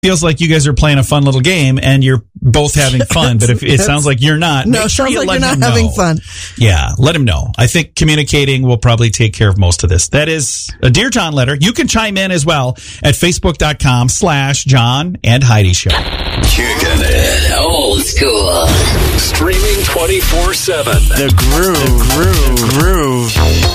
feels like you guys are playing a fun little game and you're both having fun, but if it sounds like you're not, no, it sounds like you're not having fun. Yeah, let him know. I think communicating will probably take care of most of this. That is a Dear John letter. You can chime in as well at Facebook.com/John and Heidi Show. Kicking it old school. Streaming 24/7. The Groove.